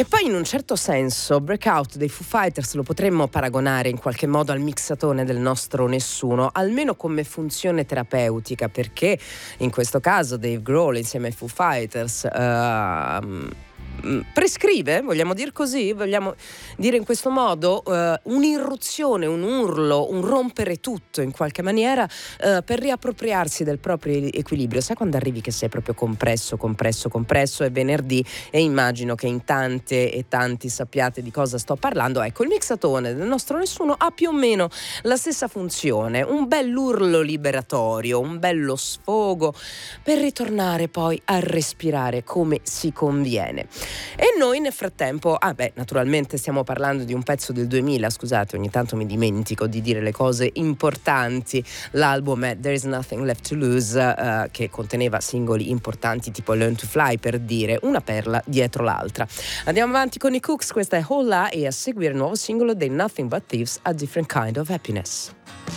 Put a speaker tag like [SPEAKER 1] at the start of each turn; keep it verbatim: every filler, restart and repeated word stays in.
[SPEAKER 1] E poi in un certo senso Breakout dei Foo Fighters lo potremmo paragonare in qualche modo al mixatone del nostro Nessuno, almeno come funzione terapeutica, perché in questo caso Dave Grohl insieme ai Foo Fighters uh, prescrive, vogliamo dire così, vogliamo dire in questo modo, uh, un'irruzione, un urlo, un rompere tutto in qualche maniera uh, per riappropriarsi del proprio equilibrio. Sai quando arrivi che sei proprio compresso, compresso, compresso, è venerdì e immagino che in tante e tanti sappiate di cosa sto parlando. Ecco, il mixatone del nostro Nessuno ha più o meno la stessa funzione, un bell'urlo liberatorio, un bello sfogo per ritornare poi a respirare come si conviene. E noi nel frattempo, ah beh, naturalmente stiamo parlando di un pezzo del duemila, scusate, ogni tanto mi dimentico di dire le cose importanti. L'album è There Is Nothing Left to Lose, uh, che conteneva singoli importanti tipo Learn to Fly, per dire, una perla dietro l'altra. Andiamo avanti con i Cooks, questa è Hola, e a seguire il nuovo singolo dei Nothing But Thieves, A Different Kind of Happiness.